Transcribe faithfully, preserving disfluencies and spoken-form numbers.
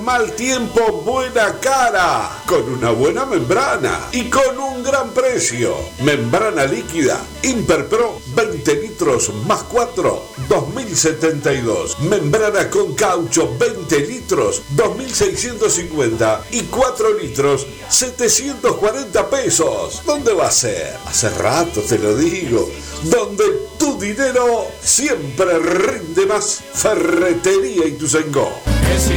mal tiempo, buena cara, con una buena membrana y con un gran precio. Membrana líquida Imperpro veinte litros más cuatro, dos mil setenta y dos. Membrana con caucho veinte litros, dos mil seiscientos cincuenta y cuatro litros, setecientos cuarenta pesos. ¿Dónde va a ser? Hace rato te lo digo. Donde tu dinero siempre rinde más. Ferretería Ituzaingó. Que si